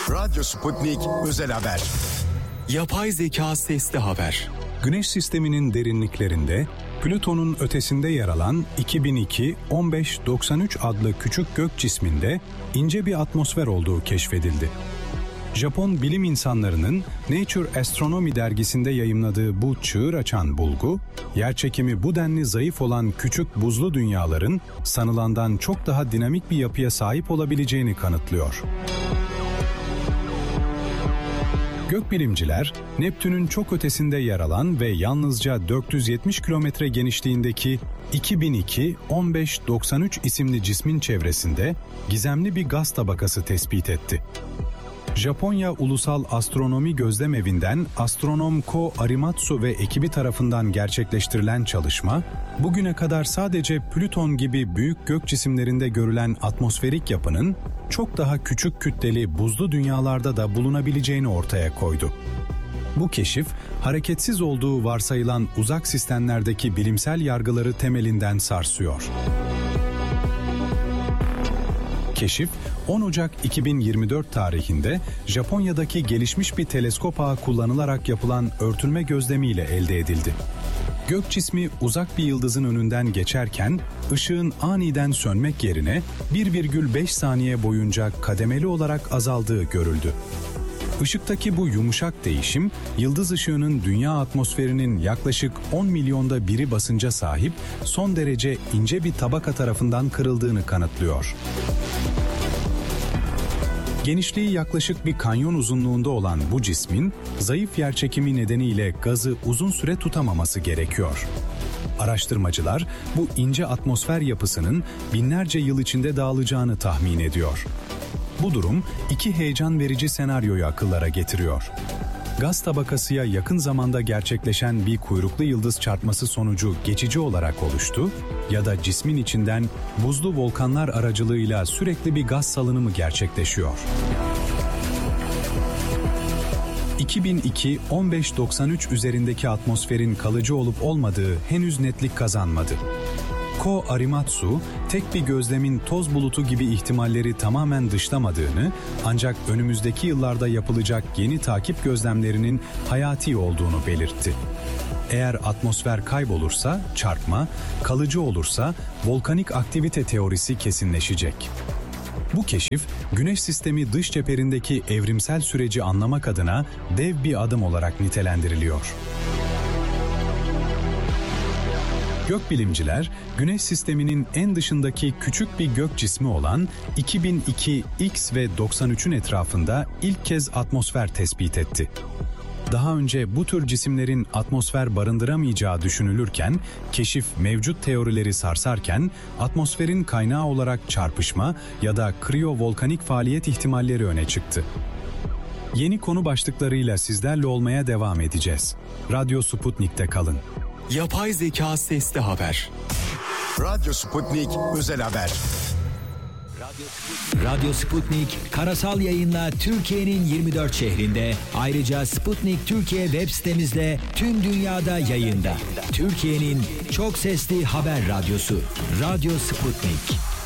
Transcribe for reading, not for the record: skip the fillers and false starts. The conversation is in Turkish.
Radyo Sputnik Özel Haber. Yapay zeka sesli haber. Güneş sisteminin derinliklerinde, Plüton'un ötesinde yer alan 2002-1593 adlı küçük gök cisminde ince bir atmosfer olduğu keşfedildi. Japon bilim insanlarının Nature Astronomy dergisinde yayımladığı bu çığır açan bulgu, yerçekimi bu denli zayıf olan küçük buzlu dünyaların sanılandan çok daha dinamik bir yapıya sahip olabileceğini kanıtlıyor. Gökbilimciler, Neptün'ün çok ötesinde yer alan ve yalnızca 470 kilometre genişliğindeki 2002-1593 isimli cismin çevresinde gizemli bir gaz tabakası tespit etti. Japonya Ulusal Astronomi Gözlemevi'nden astronom Ko Arimatsu ve ekibi tarafından gerçekleştirilen çalışma, bugüne kadar sadece Plüton gibi büyük gök cisimlerinde görülen atmosferik yapının çok daha küçük kütleli buzlu dünyalarda da bulunabileceğini ortaya koydu. Bu keşif, hareketsiz olduğu varsayılan uzak sistemlerdeki bilimsel yargıları temelinden sarsıyor. Keşif, 10 Ocak 2024 tarihinde Japonya'daki gelişmiş bir teleskop ağı kullanılarak yapılan örtülme gözlemiyle elde edildi. Gök cismi uzak bir yıldızın önünden geçerken ışığın aniden sönmek yerine 1,5 saniye boyunca kademeli olarak azaldığı görüldü. Işıktaki bu yumuşak değişim, yıldız ışığının dünya atmosferinin yaklaşık 10 milyonda biri basınca sahip son derece ince bir tabaka tarafından kırıldığını kanıtlıyor. Genişliği yaklaşık bir kanyon uzunluğunda olan bu cismin, zayıf yerçekimi nedeniyle gazı uzun süre tutamaması gerekiyor. Araştırmacılar, bu ince atmosfer yapısının binlerce yıl içinde dağılacağını tahmin ediyor. Bu durum, iki heyecan verici senaryoyu akıllara getiriyor. Gaz tabakasıya yakın zamanda gerçekleşen bir kuyruklu yıldız çarpması sonucu geçici olarak oluştu ya da cismin içinden buzlu volkanlar aracılığıyla sürekli bir gaz salınımı gerçekleşiyor. 2002-1593 üzerindeki atmosferin kalıcı olup olmadığı henüz netlik kazanmadı. Ko Arimatsu, tek bir gözlemin toz bulutu gibi ihtimalleri tamamen dışlamadığını, ancak önümüzdeki yıllarda yapılacak yeni takip gözlemlerinin hayati olduğunu belirtti. Eğer atmosfer kaybolursa çarpma, kalıcı olursa volkanik aktivite teorisi kesinleşecek. Bu keşif, Güneş sistemi dış çeperindeki evrimsel süreci anlamak adına dev bir adım olarak nitelendiriliyor. Gökbilimciler, Güneş sisteminin en dışındaki küçük bir gök cismi olan 2002 X ve 93'ün etrafında ilk kez atmosfer tespit etti. Daha önce bu tür cisimlerin atmosfer barındıramayacağı düşünülürken, keşif mevcut teorileri sarsarken, atmosferin kaynağı olarak çarpışma ya da kriyovolkanik faaliyet ihtimalleri öne çıktı. Yeni konu başlıklarıyla sizlerle olmaya devam edeceğiz. Radyo Sputnik'te kalın. Yapay zeka sesli haber. Radyo Sputnik Özel Haber. Radyo Sputnik karasal yayınla Türkiye'nin 24 şehrinde, ayrıca Sputnik Türkiye web sitemizle tüm dünyada yayında. Türkiye'nin çok sesli haber radyosu Radyo Sputnik.